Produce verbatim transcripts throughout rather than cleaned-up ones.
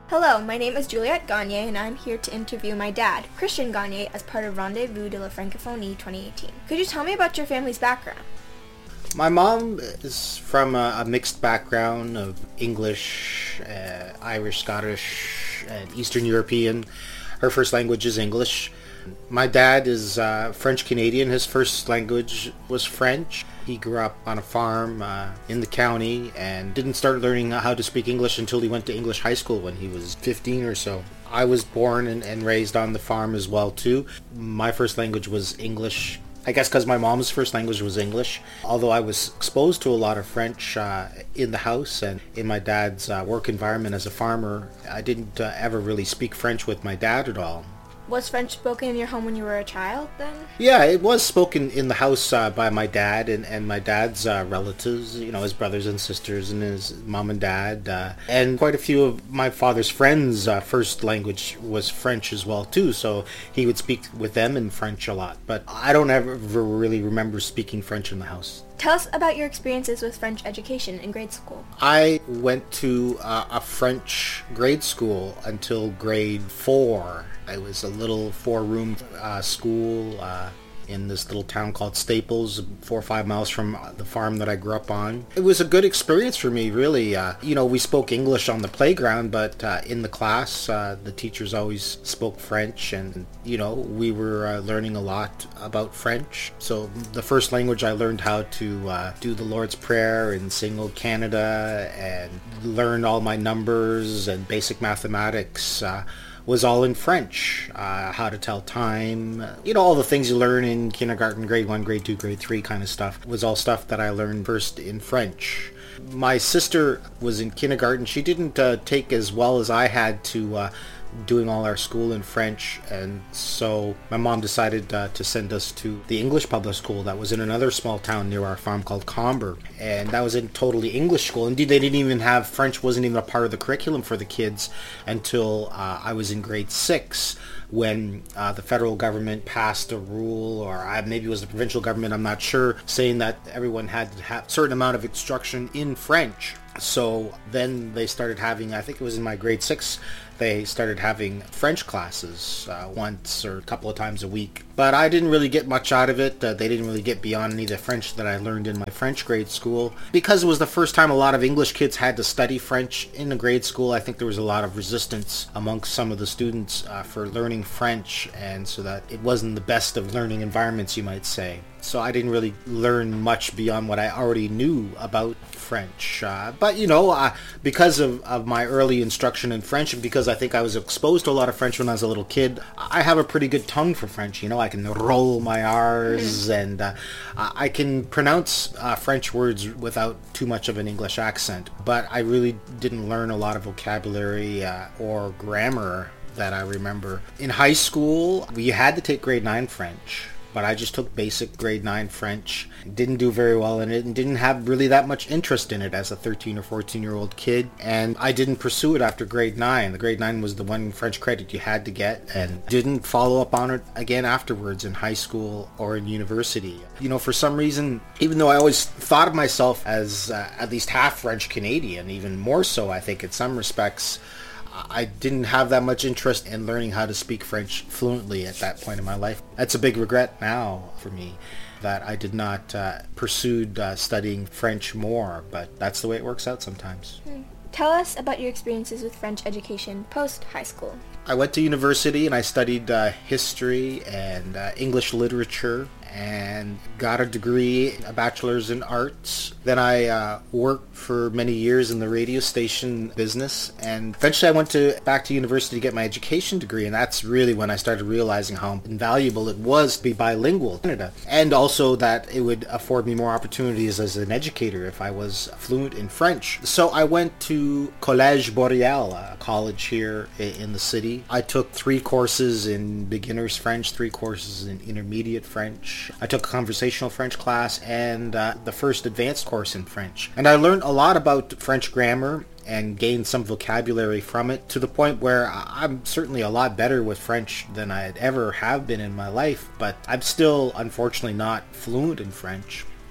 Hello, my name is Juliette Gagne, and I'm here to interview my dad, Christian Gagne, as part of Rendezvous de la Francophonie twenty eighteen. Could you tell me about your family's background? My mom is from a, a mixed background of English, uh, Irish, Scottish, and Eastern European. Her first language is English. My dad is uh, French-Canadian. His first language was French. He grew up on a farm uh, in the county and didn't start learning how to speak English until he went to English high school when he was fifteen or so. I was born and, and raised on the farm as well too. My first language was English. I guess because my mom's first language was English, although I was exposed to a lot of French uh, in the house and in my dad's uh, work environment as a farmer. I didn't uh, ever really speak French with my dad at all. Was French spoken in your home when you were a child, then? Yeah, it was spoken in the house uh, by my dad and, and my dad's uh, relatives, you know, his brothers and sisters and his mom and dad. Uh, and quite a few of my father's friends' uh, first language was French as well, too. So he would speak with them in French a lot. But I don't ever really remember speaking French in the house. Tell us about your experiences with French education in grade school. I went to uh, a French grade school until grade four. It was a little four-room uh, school uh, in this little town called Staples, four or five miles from the farm that I grew up on. It was a good experience for me, really. Uh, you know, we spoke English on the playground, but uh, in the class, uh, the teachers always spoke French, and, you know, we were uh, learning a lot about French. So the first language I learned how to uh, do the Lord's Prayer and sing O Canada and learn all my numbers and basic mathematics uh, was all in French. Uh, how to tell time, you know, all the things you learn in kindergarten, grade one, grade two, grade three kind of stuff was all stuff that I learned first in French. My sister was in kindergarten. She didn't uh, take as well as I had to uh, doing all our school in French, and so my mom decided uh, to send us to the English public school that was in another small town near our farm called Comber, and that was a totally English school. Indeed, they didn't even have French, wasn't even a part of the curriculum for the kids until uh, I was in grade six, when uh, the federal government passed a rule, or uh, maybe it was the provincial government, I'm not sure, saying that everyone had to have a certain amount of instruction in French. So then they started having, I think it was in my grade six, they started having French classes uh, once or a couple of times a week. But I didn't really get much out of it. Uh, they didn't really get beyond any of the French that I learned in my French grade school. Because it was the first time a lot of English kids had to study French in the grade school, I think there was a lot of resistance amongst some of the students uh, for learning French, and so that it wasn't the best of learning environments, you might say. So I didn't really learn much beyond what I already knew about French. Uh, but, you know, uh, because of, of my early instruction in French, and because I think I was exposed to a lot of French when I was a little kid, I have a pretty good tongue for French. You know, I can roll my R's, and uh, I can pronounce uh, French words without too much of an English accent. But I really didn't learn a lot of vocabulary uh, or grammar that I remember. In high school, we had to take grade nine French, but I just took basic grade nine French, didn't do very well in it, and didn't have really that much interest in it as a thirteen or fourteen year old kid, and I didn't pursue it after grade nine. The grade nine was the one French credit you had to get, and didn't follow up on it again afterwards in high school or in university. You know, for some reason, even though I always thought of myself as uh, at least half French Canadian, even more so I think in some respects, I didn't have that much interest in learning how to speak French fluently at that point in my life. That's a big regret now for me, that I did not uh, pursue uh, studying French more, but that's the way it works out sometimes. Tell us about your experiences with French education post-high school. I went to university and I studied uh, history and uh, English literature and got a degree, a bachelor's in arts. Then I uh, worked for many years in the radio station business, and eventually I went to back to university to get my education degree, and that's really when I started realizing how invaluable it was to be bilingual in Canada, and also that it would afford me more opportunities as an educator if I was fluent in French. So I went to Collège Boreal, a college here in the city. I took three courses in beginner's French, three courses in intermediate French. I took a conversational French class and uh, the first advanced course in French. And I learned a lot about French grammar and gained some vocabulary from it, to the point where I'm certainly a lot better with French than I had ever have been in my life, but I'm still unfortunately not fluent in French.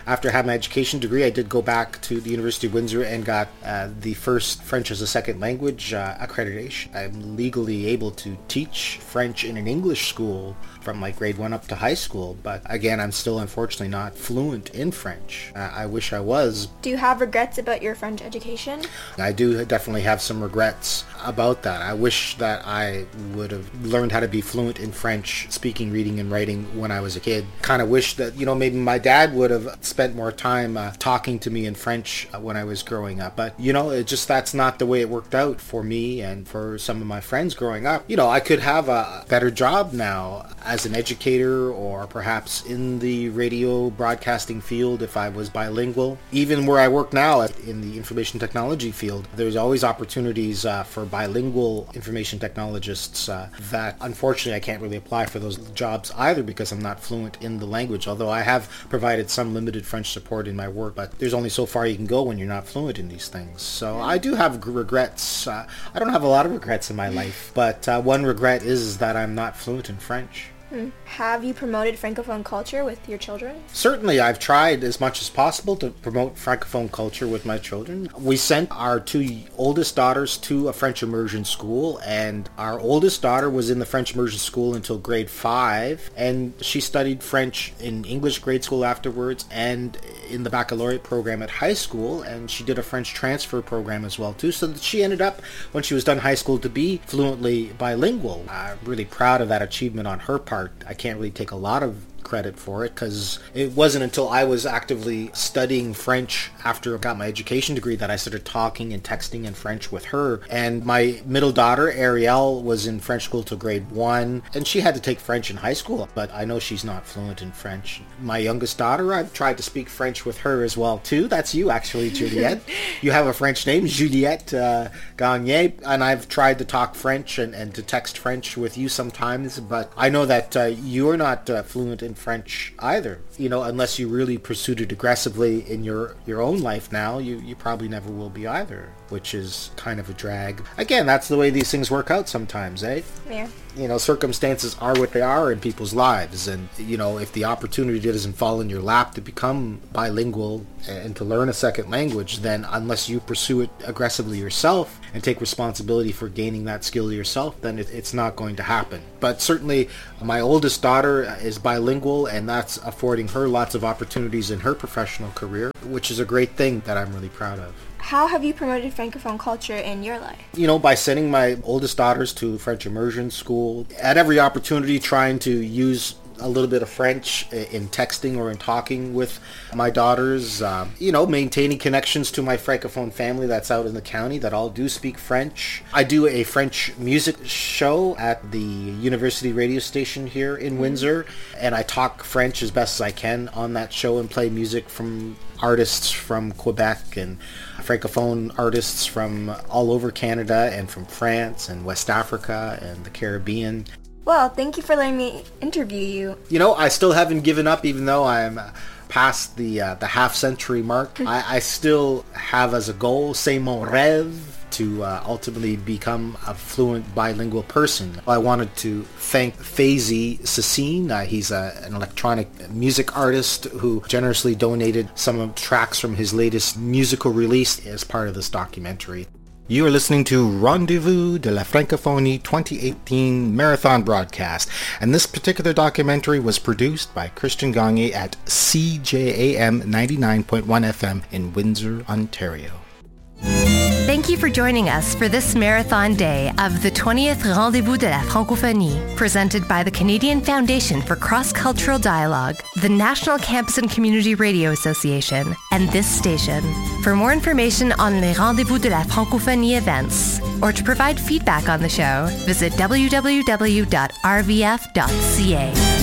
After I had my education degree, I did go back to the University of Windsor and got uh, the first French as a second language uh, accreditation. I'm legally able to teach French in an English school from like grade one up to high school, but again, I'm still unfortunately not fluent in French. Uh, I wish I was. Do you have regrets about your French education? I do definitely have some regrets about that. I wish that I would have learned how to be fluent in French, speaking, reading, and writing when I was a kid. Kind of wish that, you know, maybe my dad would have spent more time uh, talking to me in French uh, when I was growing up. But, you know, it just, that's not the way it worked out for me and for some of my friends growing up. You know, I could have a better job now as an educator or perhaps in the radio broadcasting field if I was bilingual. Even where I work now in the information technology field, there's always opportunities uh, for bilingual information technologists uh, that unfortunately I can't really apply for those jobs either because I'm not fluent in the language, although I have provided some limited French support in my work, but there's only so far you can go when you're not fluent in these things. So I do have regrets. Uh, I don't have a lot of regrets in my life, but uh, one regret is that I'm not fluent in French. Hmm. Have you promoted Francophone culture with your children? Certainly, I've tried as much as possible to promote Francophone culture with my children. We sent our two oldest daughters to a French immersion school, and our oldest daughter was in the French immersion school until grade five, and she studied French in English grade school afterwards and in the baccalaureate program at high school, and she did a French transfer program as well too, so that she ended up, when she was done high school, to be fluently bilingual. I'm really proud of that achievement on her part. I can't really take a lot of credit for it because it wasn't until I was actively studying French after I got my education degree that I started talking and texting in French with her. And my middle daughter, Ariel, was in French school till grade one, and she had to take French in high school, but I know she's not fluent in French. My youngest daughter, I've tried to speak French with her as well too. That's you actually, Juliette. You have a French name, Juliette uh, Gagné, and I've tried to talk French and, and to text French with you sometimes, but I know that uh, you're not uh, fluent in French either, you know, unless you really pursued it aggressively in your your own life now, you you probably never will be either, which is kind of a drag. Again, that's the way these things work out sometimes, eh? Yeah. You know, circumstances are what they are in people's lives, and you know, if the opportunity doesn't fall in your lap to become bilingual and to learn a second language, then unless you pursue it aggressively yourself and take responsibility for gaining that skill yourself, then it, it's not going to happen. But certainly my oldest daughter is bilingual, and that's affording her lots of opportunities in her professional career, which is a great thing that I'm really proud of. How have you promoted Francophone culture in your life? You know, by sending my oldest daughters to French immersion school, at every opportunity trying to use a little bit of French in texting or in talking with my daughters, um, you know, maintaining connections to my Francophone family that's out in the county that all do speak French. I do a French music show at the university radio station here in Windsor, and I talk French as best as I can on that show and play music from artists from Quebec and Francophone artists from all over Canada and from France and West Africa and the Caribbean. Well, thank you for letting me interview you. You know, I still haven't given up, even though I'm past the uh, the half century mark. I, I still have as a goal, c'est mon rêve, to uh, ultimately become a fluent bilingual person. I wanted to thank Faisy Sassine. Uh, he's a, an electronic music artist who generously donated some of the tracks from his latest musical release as part of this documentary. You are listening to Rendezvous de la Francophonie twenty eighteen marathon broadcast, and this particular documentary was produced by Christian Gagné at C J A M ninety-nine point one F M in Windsor, Ontario. Thank you for joining us for this marathon day of the twentieth Rendezvous de la Francophonie, presented by the Canadian Foundation for Cross-Cultural Dialogue, the National Campus and Community Radio Association, and this station. For more information on les Rendezvous de la Francophonie events, or to provide feedback on the show, visit w w w dot r v f dot c a.